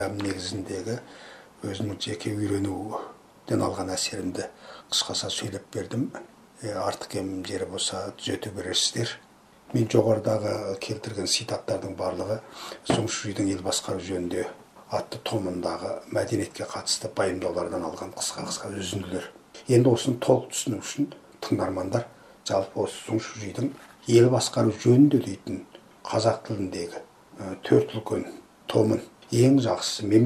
Негізіндегі өзімнің жеке үйренуден алған әсерімді қысқаша сөйлеп бердім. Артық кем жері болса түзете бересіздер. Мен жоғарыдағы келтірген цитаттардың барлығы Зұңшидың ел басқару жөнінде атты томындағы мәдениетке қатысты пайымдаулардан алған қысқа үзінділер. Енді осыны толық түсіну үшін тыңдармандар жалпы осы Зұңшидың ел басқару жөнінде дейтін қазақ тіліндегі төрт үлкен томын ең жақсысы